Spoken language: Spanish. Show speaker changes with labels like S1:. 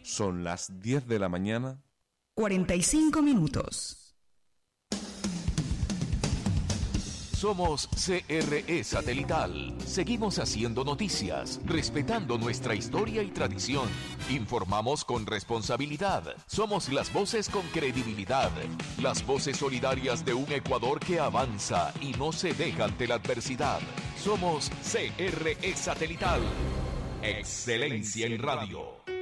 S1: Son las 10 de la mañana.
S2: 45 minutos.
S3: Somos CRE Satelital. Seguimos haciendo noticias, respetando nuestra historia y tradición. Informamos con responsabilidad. Somos las voces con credibilidad. Las voces solidarias de un Ecuador que avanza y no se deja ante la adversidad. Somos CRE Satelital. Excelencia en radio.